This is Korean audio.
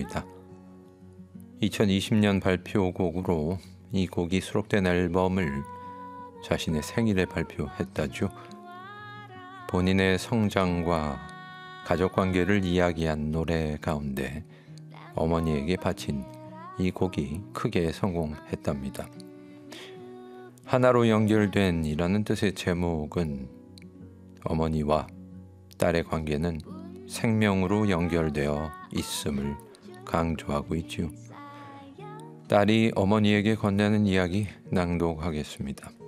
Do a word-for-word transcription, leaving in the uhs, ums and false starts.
했습니다. 이천이십 년 발표곡으로 이 곡이 수록된 앨범을 자신의 생일에 발표했다죠. 본인의 성장과 가족관계를 이야기한 노래 가운데 어머니에게 바친 이 곡이 크게 성공했답니다. 하나로 연결된 이라는 뜻의 제목은 어머니와 딸의 관계는 생명으로 연결되어 있음을 강조하고 있지요. 딸이 어머니에게 건네는 이야기 낭독하겠습니다.